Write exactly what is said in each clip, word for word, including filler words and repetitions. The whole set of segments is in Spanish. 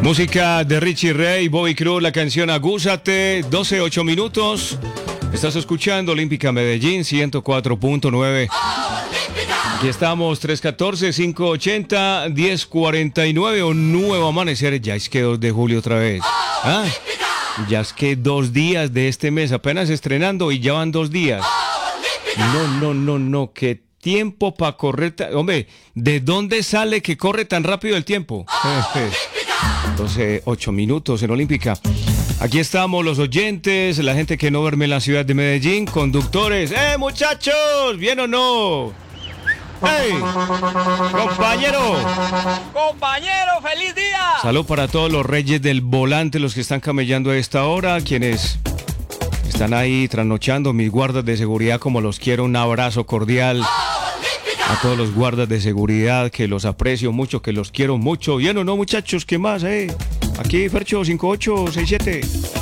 Música de Richie Ray, Bobby Cruz, la canción Agúzate, doce ocho minutos. Estás escuchando Olímpica Medellín ciento cuatro punto nueve. Aquí estamos, tres catorce, cinco ochenta, diez cuarenta y nueve. Un nuevo amanecer. Ya es que dos de julio otra vez. ¿Ah? Ya es que dos días de este mes, apenas estrenando y ya van dos días. No, no, no, no, qué tiempo para correr. Ta... Hombre, ¿de dónde sale que corre tan rápido el tiempo? doce, ocho minutos en Olímpica. Aquí estamos los oyentes, la gente que no duerme en la ciudad de Medellín, conductores. ¡Eh, muchachos! ¿Bien o no? ¡Hey! ¡Compañero! ¡Compañero, feliz día! Salud para todos los reyes del volante, los que están camellando a esta hora, quienes están ahí trasnochando, mis guardas de seguridad, como los quiero, un abrazo cordial. A todos los guardas de seguridad, que los aprecio mucho, que los quiero mucho. ¿Bien o no, muchachos? ¿Qué más, eh? Aquí, Fercho, cinco ocho seis siete.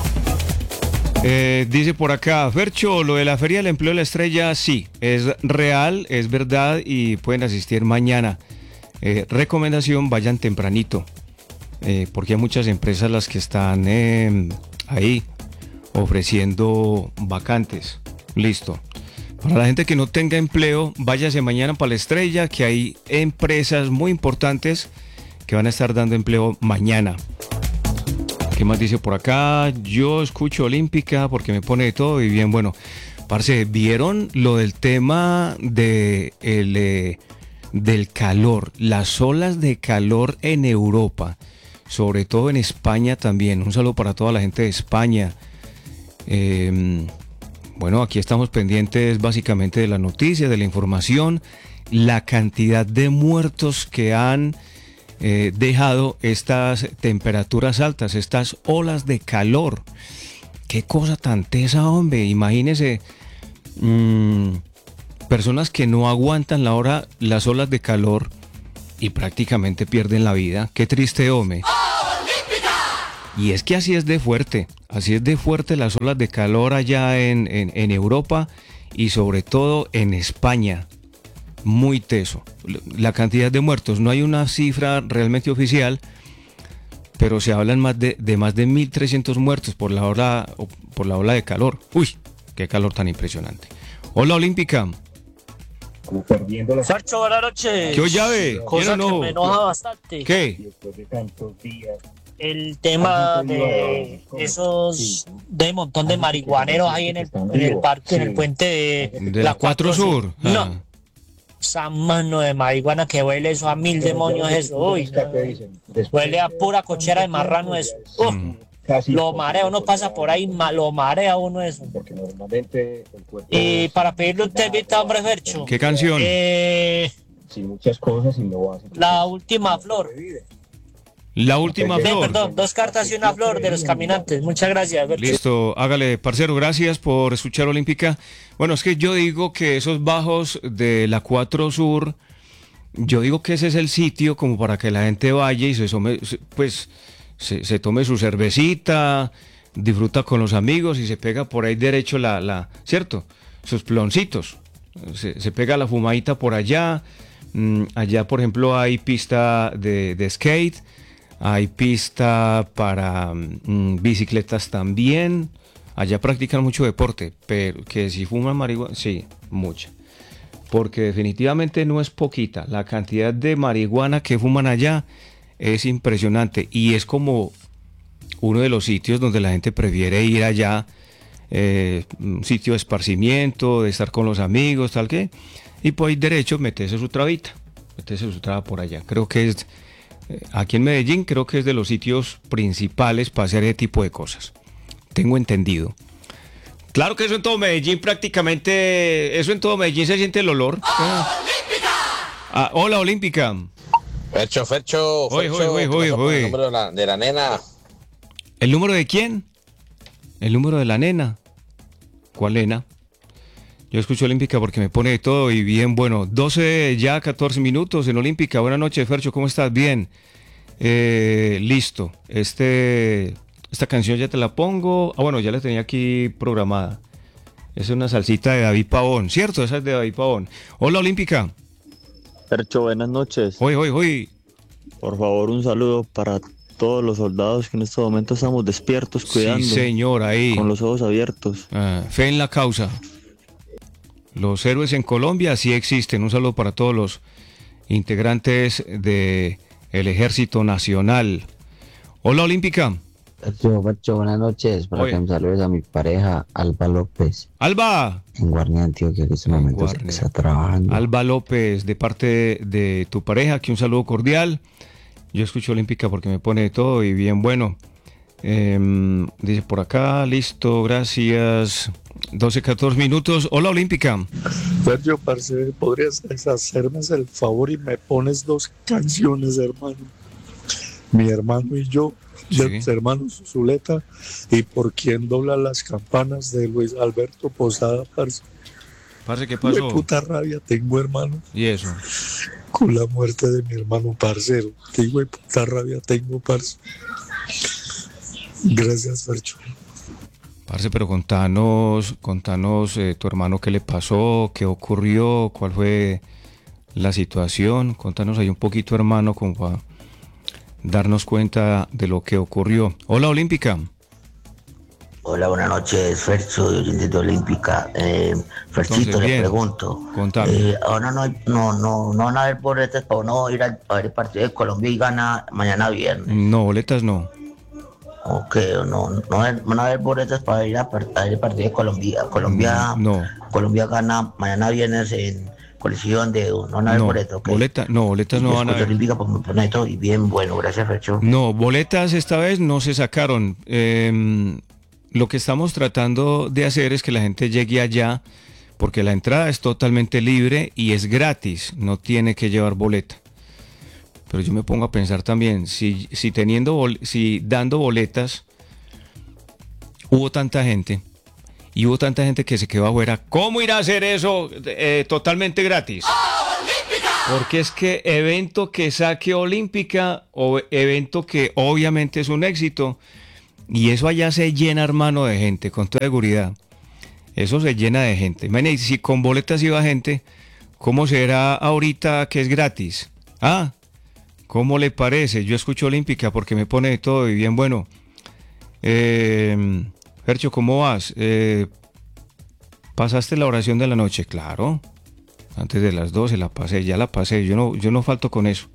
Eh, dice por acá, Fercho, lo de la Feria del Empleo de la Estrella, sí, es real, es verdad y pueden asistir mañana. Eh, recomendación, vayan tempranito, eh, porque hay muchas empresas las que están eh, ahí ofreciendo vacantes. Listo. Para la gente que no tenga empleo, váyase mañana para la Estrella, que hay empresas muy importantes que van a estar dando empleo mañana. ¿Qué más dice por acá? Yo escucho Olímpica porque me pone de todo y bien, bueno. Parce, ¿vieron lo del tema de el, eh, del calor? Las olas de calor en Europa, sobre todo en España también. Un saludo para toda la gente de España. Eh... Bueno, aquí estamos pendientes básicamente de la noticia, de la información, la cantidad de muertos que han eh, dejado estas temperaturas altas, estas olas de calor. Qué cosa tan tesa, hombre. Imagínese mmm, personas que no aguantan la hora, las olas de calor y prácticamente pierden la vida. Qué triste, hombre. Y es que así es de fuerte, así es de fuerte las olas de calor allá en, en, en Europa y sobre todo en España. Muy teso. La cantidad de muertos, no hay una cifra realmente oficial, pero se hablan más de, de más de mil trescientos muertos por la ola, por la ola de calor. Uy, qué calor tan impresionante. Hola, Olímpica. Como perdiendo la... Fercho, buenas noches. ¿Qué llave? Cosa no? que me enoja bastante. ¿Qué? Después de tantos días... El tema de esos de montón de marihuaneros ahí en el, en el parque, en el puente de, de la cuatro Sur. No, Ah. esa mano de marihuana que huele eso a mil demonios eso. Uy, no. Huele a pura cochera de marrano eso. Uf, Mm. lo marea, uno pasa por ahí, ma- lo marea uno eso. Porque normalmente el cuerpo... Y para pedirle un temita, hombre, Fercho. ¿Qué canción? Eh, sin muchas cosas y lo hace. la última flor. La última Ve, flor. perdón, dos cartas y una flor de los caminantes. Muchas gracias, Fercho. Listo, hágale, parcero, gracias por escuchar Olímpica. Bueno, es que yo digo que esos bajos de la cuatro Sur, yo digo que ese es el sitio como para que la gente vaya y se tome, pues, se, se tome su cervecita, disfruta con los amigos y se pega por ahí derecho la, la ¿cierto? Sus ploncitos. Se, se pega la fumadita por allá. Mm, allá, por ejemplo, hay pista de, de skate. Hay pista para mm, bicicletas también. Allá practican mucho deporte, pero que si fuman marihuana, sí, mucha. Porque definitivamente no es poquita. La cantidad de marihuana que fuman allá es impresionante. Y es como uno de los sitios donde la gente prefiere ir allá. Eh, un sitio de esparcimiento, de estar con los amigos, tal que. Y por ahí derecho, meterse su trabita. Meterse su traba por allá. Creo que es... Aquí en Medellín creo que es de los sitios principales para hacer ese tipo de cosas. Tengo entendido. Claro que eso en todo Medellín prácticamente, eso en todo Medellín se siente el olor. Ah, hola, Olímpica. Fercho, Fercho, Oye, Fercho, oye, ¿qué oye, pasó con oye. el número de la, de la nena? ¿El número de quién? El número de la nena. ¿Cuál nena? Yo escucho Olímpica porque me pone de todo y bien, bueno, doce ya catorce minutos en Olímpica. Buenas noches, Fercho, ¿cómo estás? Bien. Eh, listo. Este, esta canción ya te la pongo. Ah, bueno, ya la tenía aquí programada. Es una salsita de David Pavón, ¿cierto? Esa es de David Pavón. Hola, Olímpica. Fercho, buenas noches. Hoy, hoy, hoy. Por favor, un saludo para todos los soldados que en este momento estamos despiertos, cuidando, Sí, señor, ahí. con los ojos abiertos. Ah, fe en la causa. Los héroes en Colombia sí existen. Un saludo para todos los integrantes del Ejército Nacional. Hola, Olímpica. Pacho, Pacho, buenas noches. Para Oye. que me saludes a mi pareja, Alba López, Alba. en Guarnia, Antioquia, que en este En momento Guarnia. está trabajando. Alba López, de parte de tu pareja, aquí un saludo cordial. Yo escucho Olímpica porque me pone de todo y bien bueno. Eh, dice por acá, listo, gracias. doce, catorce minutos. Hola, Olímpica. Sergio, parce, ¿podrías hacerme el favor y me pones dos canciones, hermano? Mi hermano y yo, Sí. los hermanos Zuleta, y por quién dobla las campanas de Luis Alberto Posada, parce. Parce, ¿qué Qué pasó? puta rabia tengo, hermano, ¿Y eso? con la muerte de mi hermano parcero. Qué hijo de puta rabia tengo, parce. Gracias, Fercho. Parce, pero contanos, contanos eh, tu hermano qué le pasó, qué ocurrió, cuál fue la situación. Contanos ahí un poquito, hermano, como para darnos cuenta de lo que ocurrió. Hola, Olímpica. Hola, buenas noches, Fercho, de Oyente Olímpica. Eh, Ferchito, Entonces, le bien. pregunto. Contame. Eh, ahora no, hay- no, no, no van a haber boletas para uno ir a, a ver el partido de Colombia y gana mañana viernes. No, boletas no. Ok, no, no van van a haber boletas para ir a, par- a ver el partido de Colombia. Colombia, Mm, no. Colombia gana mañana viernes en Coliseo de no van a haber No, boletas, ok. boleta, no, boletas no van a Escucho haber. Olímpica, pues me pone todo y bien, bueno, gracias, Fercho. No, boletas esta vez no se sacaron. Eh, lo que estamos tratando de hacer es que la gente llegue allá, porque la entrada es totalmente libre y es gratis, no tiene que llevar boleta. Pero yo me pongo a pensar también, si, si teniendo, bol- si dando boletas hubo tanta gente y hubo tanta gente que se quedó afuera, ¿cómo irá a hacer eso eh, totalmente gratis? Porque es que evento que saque Olímpica o evento que obviamente es un éxito y eso allá se llena, hermano, de gente, con toda seguridad. Eso se llena de gente. Imagínate, si con boletas iba gente, ¿cómo será ahorita que es gratis? Ah, ¿cómo le parece? Yo escucho Olímpica porque me pone de todo y bien bueno. Eh, Fercho, ¿cómo vas? Eh, ¿Pasaste la oración de la noche? Claro. Antes de las doce la pasé, ya la pasé. Yo no, yo no falto con eso.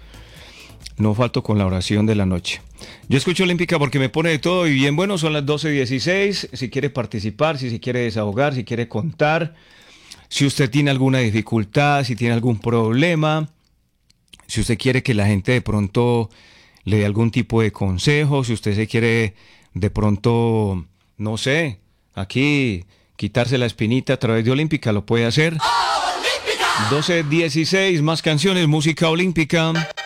No falto con la oración de la noche. Yo escucho Olímpica porque me pone de todo y bien bueno, son las doce dieciséis. Si quiere participar, si se quiere desahogar, si quiere contar, si usted tiene alguna dificultad, si tiene algún problema, si usted quiere que la gente de pronto le dé algún tipo de consejo, si usted se quiere de pronto, no sé, aquí quitarse la espinita a través de Olímpica, lo puede hacer. doce dieciséis, más canciones, música olímpica.